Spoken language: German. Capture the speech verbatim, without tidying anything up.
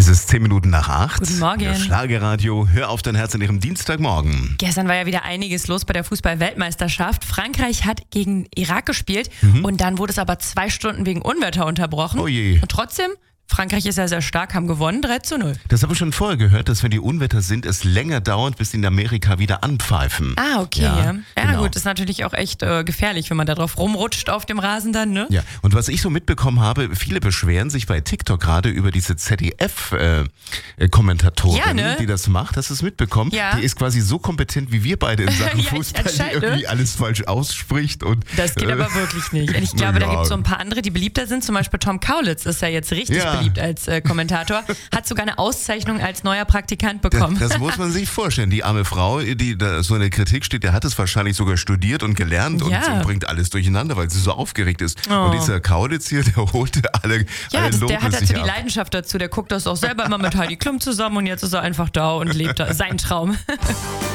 Es ist zehn Minuten nach acht. Guten Morgen. Das Schlagerradio. Hör auf dein Herz an ihrem Dienstagmorgen. Gestern war ja wieder einiges los bei der Fußball-Weltmeisterschaft. Frankreich hat gegen Irak gespielt Mhm. und dann wurde es aber zwei Stunden wegen Unwetter unterbrochen. Oh je. Und trotzdem, Frankreich ist ja sehr stark, haben gewonnen, drei zu null. Das habe ich schon vorher gehört, dass wenn die Unwetter sind, es länger dauert, bis die in Amerika wieder anpfeifen. Ah, okay. Ja, Ja, ja genau. gut, ist natürlich auch echt äh, gefährlich, wenn man da drauf rumrutscht auf dem Rasen dann, ne? Ja, und was ich so mitbekommen habe, viele beschweren sich bei TikTok gerade über diese Z D F-Kommentatorin, Ja, ne? die das macht. Hast du es mitbekommen? Ja. Die ist quasi so kompetent wie wir beide in Sachen Ja, ich Fußball, die entscheide. irgendwie alles falsch ausspricht. Und, Das geht äh, aber wirklich nicht. Und ich glaube, ja. da gibt es so ein paar andere, die beliebter sind. Zum Beispiel Tom Kaulitz ist ja jetzt richtig Ja. beliebt als äh, Kommentator. Hat sogar eine Auszeichnung als neuer Praktikant bekommen. Das, das muss man sich vorstellen. Die arme Frau, die da so in der Kritik steht, der hat es wahrscheinlich sogar studiert und gelernt und, Ja. und bringt alles durcheinander, weil sie so aufgeregt ist. Oh. Und dieser Kaulitz hier, der holte alle, Ja, alle das, Lobe der hat sich dazu die ab. Leidenschaft dazu. Der guckt das auch selber immer mit Heidi Klum zusammen und jetzt ist er einfach da und lebt da seinen Traum.